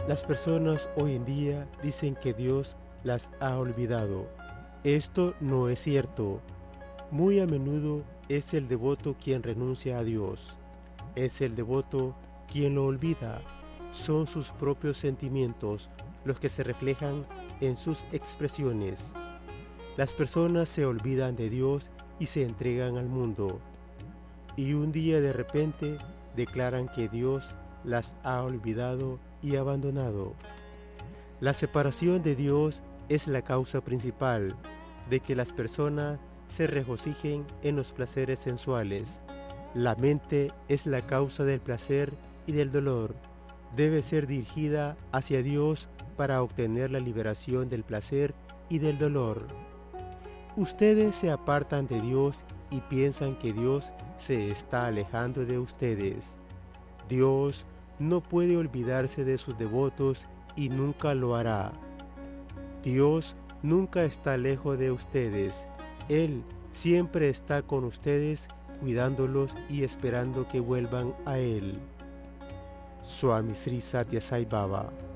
Las personas hoy en día dicen que Dios las ha olvidado. Esto no es cierto. Muy a menudo es el devoto quien renuncia a Dios. Es el devoto quien lo olvida. Son sus propios sentimientos los que se reflejan en sus expresiones. Las personas se olvidan de Dios y se entregan al mundo. Y un día de repente declaran que Dios las ha olvidado y abandonado. La separación de Dios es la causa principal de que las personas se regocijen en los placeres sensuales. La mente es la causa del placer y del dolor. Debe ser dirigida hacia Dios para obtener la liberación del placer y del dolor. Ustedes se apartan de Dios y piensan que Dios se está alejando de ustedes. Dios no puede olvidarse de sus devotos y nunca lo hará. Dios nunca está lejos de ustedes. Él siempre está con ustedes, cuidándolos y esperando que vuelvan a Él. Swami Sri Sathya Sai Baba.